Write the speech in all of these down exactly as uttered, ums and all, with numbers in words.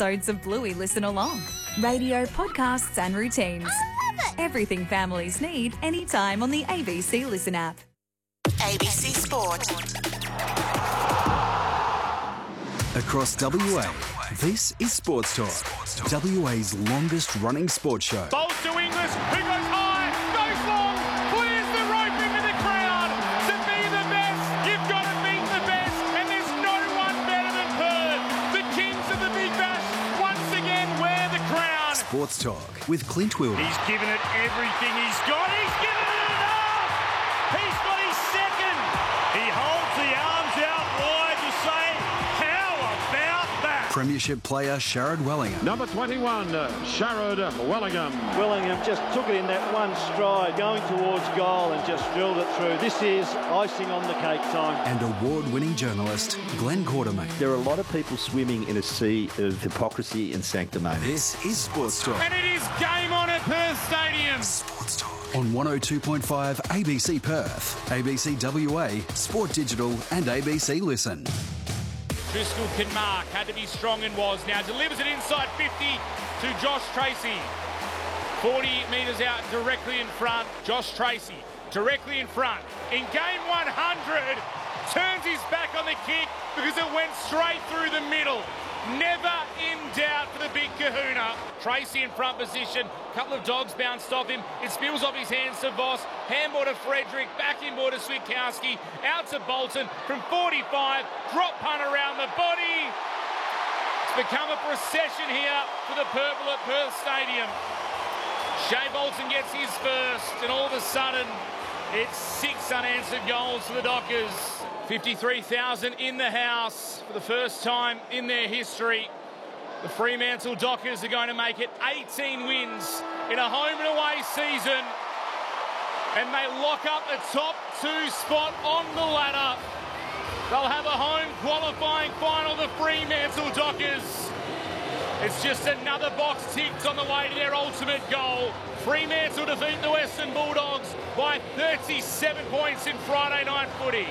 episodes of Bluey Listen Along, radio, podcasts and routines. Everything families need anytime on the A B C Listen app. A B C Sport. Across W A, this is Sports Talk, W A's longest running sports show. Bowls to Inglis, who goes high, goes long, clears the rope into the crowd. To be the best, you've got to beat the best, and there's no one better than Perth. The kings of the Big Bash once again wear the crown. Sports Talk with Clint Wilder. He's given it everything he's got. He's given it enough. He's got his second. He holds the arms out wide to say, how about that? Premiership player Sharrod Wellingham. Number twenty-one, uh, Sharrod Wellingham. Wellingham just took it in that one stride, going towards goal and just drilled it through. This is icing on the cake time. And award-winning journalist Glenn Quartermain. There are a lot of people swimming in a sea of hypocrisy and sanctimony. This is Sports Talk. And it is game on at Perth Stadium. Sports Talk on one oh two point five A B C Perth, A B C W A, Sport Digital and A B C Listen. Driscoll can mark, had to be strong and was. Now delivers it inside fifty to Josh Tracy. forty metres out directly in front. Josh Tracy directly in front. In game one hundred, turns his back on the kick because it went straight through the middle. Never in doubt for the big kahuna. Tracy in front position. Couple of dogs bounced off him. It spills off his hands to Voss. Handball to Frederick. Back inboard to Switkowski. Out to Bolton from forty-five. Drop punt around the body. It's become a procession here for the purple at Perth Stadium. Shea Bolton gets his first, and all of a sudden it's six unanswered goals for the Dockers. fifty-three thousand in the house for the first time in their history. The Fremantle Dockers are going to make it eighteen wins in a home and away season, and they lock up the top two spot on the ladder. They'll have a home qualifying final, the Fremantle Dockers. It's just another box ticked on the way to their ultimate goal. Fremantle defeat the Western Bulldogs by thirty-seven points in Friday night footy.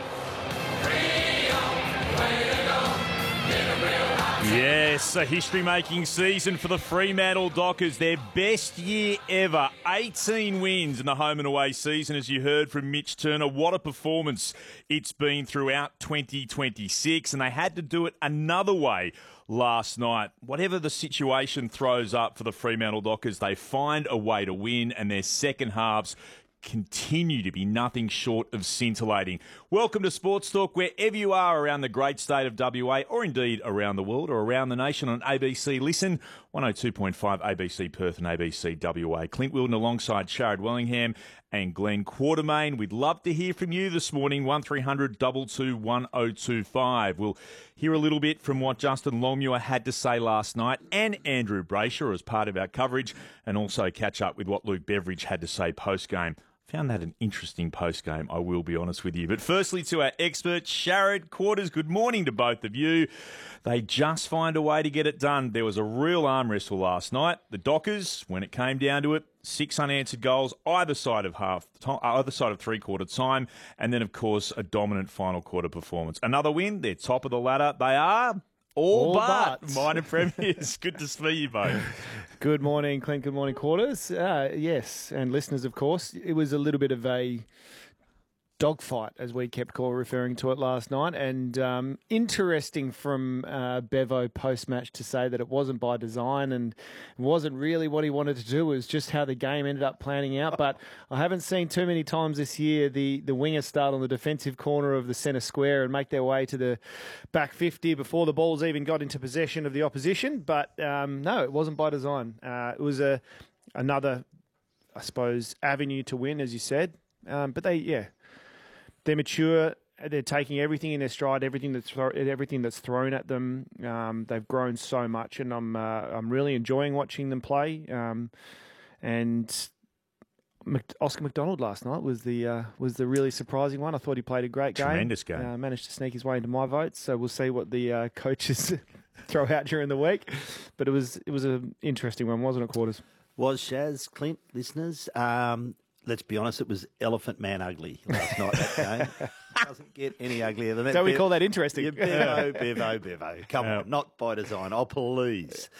Yes, a history-making season for the Fremantle Dockers. Their best year ever. eighteen wins in the home and away season, as you heard from Mitch Turner. What a performance it's been throughout twenty twenty-six, and they had to do it another way last night. Whatever the situation throws up for the Fremantle Dockers, they find a way to win, and their second halves continue to be nothing short of scintillating. Welcome to Sports Talk, wherever you are around the great state of W A, or indeed around the world or around the nation on A B C Listen, one oh two point five A B C Perth and A B C W A. Clint Wilden alongside Sharrod Wellingham and Glenn Quartermain. We'd love to hear from you this morning, one three hundred two two one oh two five. We'll hear a little bit from what Justin Longmuir had to say last night, and Andrew Brayshaw as part of our coverage, and also catch up with what Luke Beveridge had to say post-game. Found that an interesting post-game, I will be honest with you. But firstly to our expert, Sharrod Quarters. Good morning to both of you. They just find a way to get it done. There was a real arm wrestle last night. The Dockers, when it came down to it, six unanswered goals either side of half, either side of three-quarter time, and then, of course, a dominant final quarter performance. Another win. They're top of the ladder. They are all, all but, but. minor premiers. Good to see you both. Good morning, Clint. Good morning, Quarters. Uh, yes, and listeners, of course. It was a little bit of a dogfight, as we kept call referring to it last night. And um, interesting from uh, Bevo post-match to say that it wasn't by design and it wasn't really what he wanted to do. It was just how the game ended up planning out. But I haven't seen too many times this year the, the wingers start on the defensive corner of the centre square and make their way to the back fifty before the balls even got into possession of the opposition. But um, no, it wasn't by design. Uh, it was a another, I suppose, avenue to win, as you said. Um, but they, yeah... They're mature. They're taking everything in their stride, everything that's thro- everything that's thrown at them. Um, they've grown so much, and I'm uh, I'm really enjoying watching them play. Um, and Mc- Oscar McDonald last night was the uh, was the really surprising one. I thought he played a great game. Tremendous game. Uh, managed to sneak his way into my votes. So we'll see what the uh, coaches throw out during the week. But it was it was an interesting one, wasn't it, Quarters? Was Shaz, Clint, listeners? Um, let's be honest, it was elephant man ugly last night, that game. Doesn't get any uglier than that. Don't we call that interesting? Yeah, Bevo, Bevo, Bevo. Come Yeah. on, not by design. Oh, please.